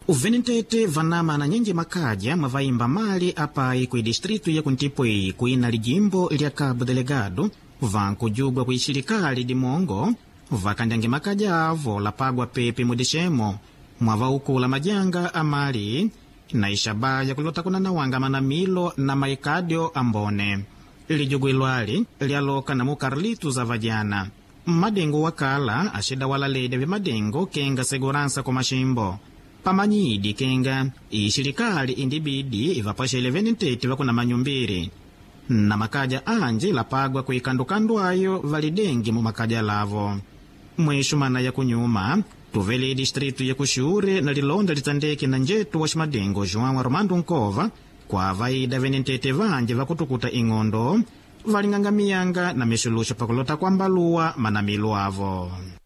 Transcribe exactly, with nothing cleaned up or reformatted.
Uvenentete vanama na nyenje makaja mavaimba mali apai kui distritu ya Kuntipui kuina lijimbo lya Cabo Delegado vankujugwa kui shirikali di Mongo vakandange makaja avo lapagwa pepe mudishemo mwavaukula majanga amali na ishabaya kulota kuna na wanga manamilo na maikadio ambone lijugwilwali lialoka na mukarlitu za vajana madengo wakala ashida wala lede vi madengo kenga seguransa kwa mashimbo pamanyidi kenga ishirikali indibidi ivapashele venentete vakuna manyumbiri na makaja anje lapagwa kuikandukandu ayo validengi mu makaja lavo mwishumana ya kunyuma tuvele distritu ya kushure na lilonda litandeke na njetu wa shimadengo João Armando Nkova kwa vaida venentete vanje vakutukuta ing'ondo valingangamiyanga na mishulusho pakulota kwa mbaluwa manamilu avo.